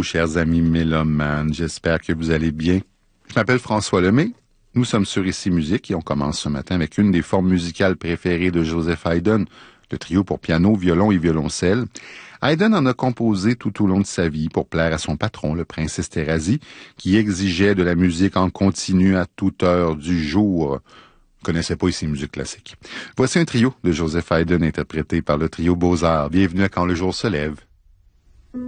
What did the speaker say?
chers amis mélomanes. J'espère que vous allez bien. Je m'appelle François Lemay. Nous sommes sur Ici Musique et on commence ce matin avec une des formes musicales préférées de Joseph Haydn, le trio pour piano, violon et violoncelle. Haydn en a composé tout au long de sa vie pour plaire à son patron, le prince Esterhazy, qui exigeait de la musique en continu à toute heure du jour. Je ne connaissais pas ici musique classique. Voici un trio de Joseph Haydn interprété par le trio Beaux-Arts. Bienvenue à Quand le jour se lève.